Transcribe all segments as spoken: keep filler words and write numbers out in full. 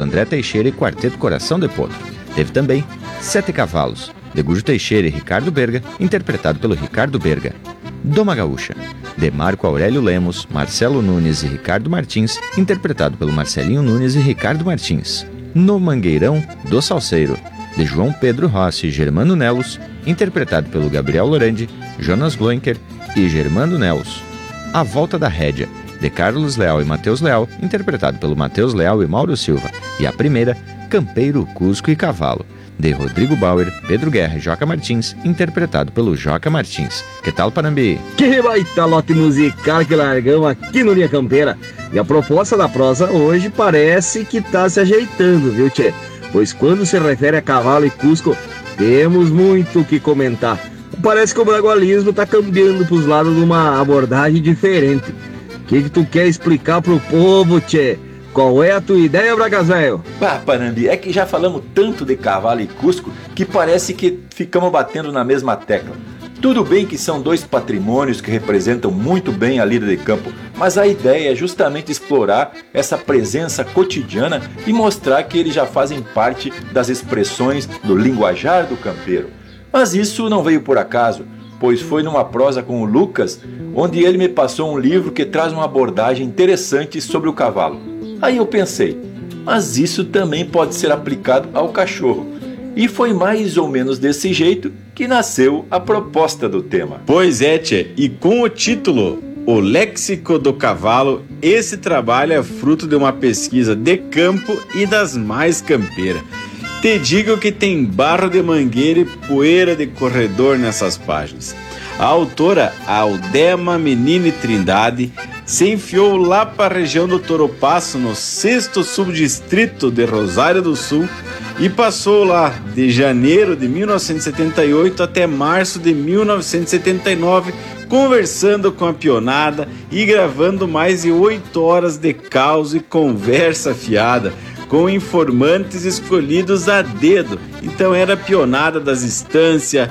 André Teixeira e Quarteto Coração de Potro. Teve também Sete Cavalos, de Gujo Teixeira e Ricardo Berga, interpretado pelo Ricardo Berga. Doma Gaúcha, de Marco Aurélio Lemos, Marcelo Nunes e Ricardo Martins, interpretado pelo Marcelinho Nunes e Ricardo Martins. No Mangueirão do Salseiro, de João Pedro Rossi e Germano Nelos, interpretado pelo Gabriel Lorandi, Jonas Gloenker e Germano Nelos. A Volta da Rédea, de Carlos Leal e Matheus Leal, interpretado pelo Matheus Leal e Mauro Silva. E a primeira, Campeiro, Cusco e Cavalo, de Rodrigo Bauer, Pedro Guerra e Joca Martins, interpretado pelo Joca Martins. Que tal, Panambi? Que baita lote musical que largamos aqui no Linha Campeira. E a proposta da prosa hoje parece que tá se ajeitando, viu, tchê? Pois quando se refere a cavalo e Cusco, temos muito o que comentar. Parece que o bragualismo tá cambiando pros lados de uma abordagem diferente. O que que tu quer explicar pro povo, tchê? Qual é a tua ideia, Bragas velho? Ah, Panambi, é que já falamos tanto de cavalo e Cusco que parece que ficamos batendo na mesma tecla. Tudo bem que são dois patrimônios que representam muito bem a lida de campo, mas a ideia é justamente explorar essa presença cotidiana e mostrar que eles já fazem parte das expressões do linguajar do campeiro. Mas isso não veio por acaso, pois foi numa prosa com o Lucas, onde ele me passou um livro que traz uma abordagem interessante sobre o cavalo. Aí eu pensei, mas isso também pode ser aplicado ao cachorro. E foi mais ou menos desse jeito que nasceu a proposta do tema. Pois é, tchê, e com o título O Léxico do Cavalo, esse trabalho é fruto de uma pesquisa de campo e das mais campeiras. Te digo que tem barro de mangueira e poeira de corredor nessas páginas. A autora, Aldema Menine Trindade, se enfiou lá para a região do Toropaço, no sexto subdistrito de Rosário do Sul, e passou lá de janeiro de mil novecentos e setenta e oito até março de mil novecentos e setenta e nove, conversando com a pionada e gravando mais de oito horas de caos e conversa fiada, com informantes escolhidos a dedo. Então era a pionada das estâncias,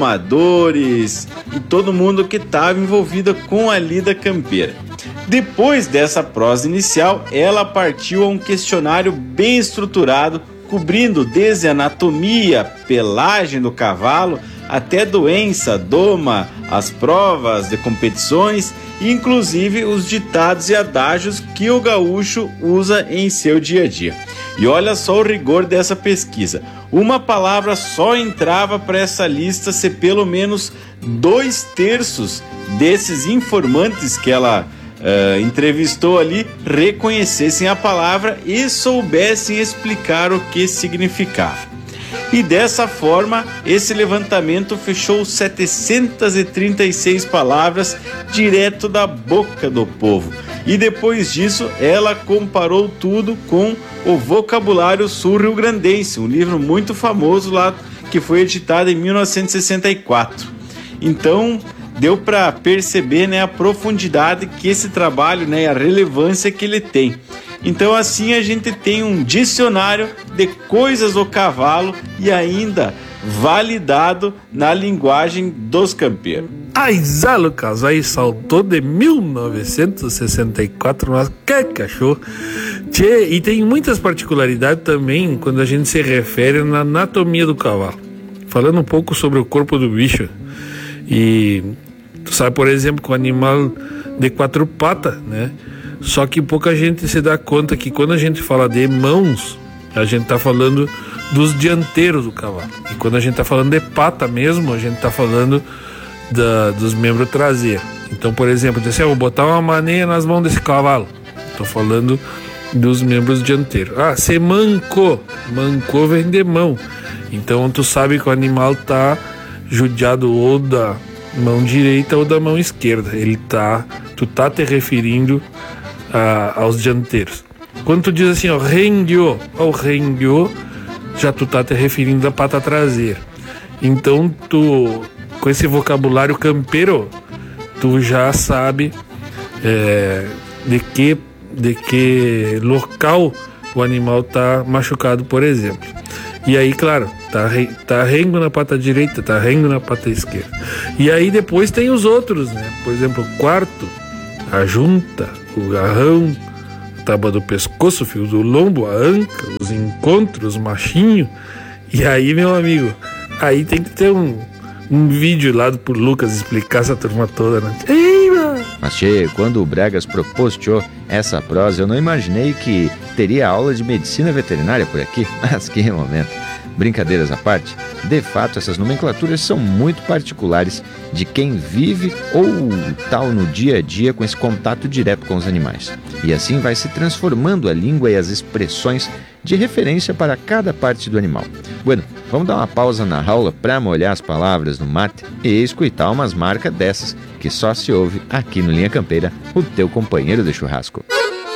domadores e todo mundo que estava envolvido com a lida campeira. Depois dessa prosa inicial, ela partiu a um questionário bem estruturado, cobrindo desde anatomia, pelagem do cavalo, até doença, doma, as provas de competições e inclusive os ditados e adágios que o gaúcho usa em seu dia a dia. E olha só o rigor dessa pesquisa. Uma palavra só entrava para essa lista se pelo menos dois terços desses informantes que ela uh, entrevistou ali reconhecessem a palavra e soubessem explicar o que significava. E dessa forma, esse levantamento fechou setecentas e trinta e seis palavras direto da boca do povo. E depois disso, ela comparou tudo com o Vocabulário Sul-Rio-Grandense, um livro muito famoso lá que foi editado em mil novecentos e sessenta e quatro. Então, deu para perceber, né, a profundidade que esse trabalho, né, a relevância que ele tem. Então assim a gente tem um dicionário de coisas do cavalo e ainda validado na linguagem dos campeiros. Ai, Zé Lucas, aí saltou de mil novecentos e sessenta e quatro, mas que cachorro. Tchê, e tem muitas particularidades também quando a gente se refere na anatomia do cavalo. Falando um pouco sobre o corpo do bicho. E tu sabe, por exemplo, que o animal de quatro patas, né? Só que pouca gente se dá conta que quando a gente fala de mãos, a gente está falando dos dianteiros do cavalo. E quando a gente está falando de pata mesmo, a gente está falando da, dos membros traseiros. Então, por exemplo, eu vou botar uma maneira nas mãos desse cavalo. Estou falando dos membros dianteiros. Ah, se mancou. Mancou vem de mão. Então, tu sabe que o animal está judiado ou da mão direita ou da mão esquerda. Ele tá, tu tá te referindo a, aos dianteiros. Quando tu diz assim, ó, rengueou, o rengueou, já tu tá te referindo à pata traseira. Então tu, com esse vocabulário campeiro, tu já sabe é, de que de que local o animal tá machucado, por exemplo. E aí, claro, tá, re, tá rengo na pata direita, tá rengo na pata esquerda. E aí depois tem os outros, né? Por exemplo, o quarto, a junta, o garrão, tábua do pescoço, fio do lombo, a anca, os encontros, machinho. E aí, meu amigo, aí tem que ter um, um vídeo lá por Lucas explicar essa turma toda, né? Ei, mano! Mas, tchê, quando o Bregas propôs, tchô, essa prosa, eu não imaginei que teria aula de medicina veterinária por aqui. Mas que momento! Brincadeiras à parte, de fato essas nomenclaturas são muito particulares de quem vive ou tal no dia a dia com esse contato direto com os animais. E assim vai se transformando a língua e as expressões de referência para cada parte do animal. Bueno, vamos dar uma pausa na aula para molhar as palavras no mate e escutar umas marcas dessas que só se ouve aqui no Linha Campeira, o teu companheiro de churrasco.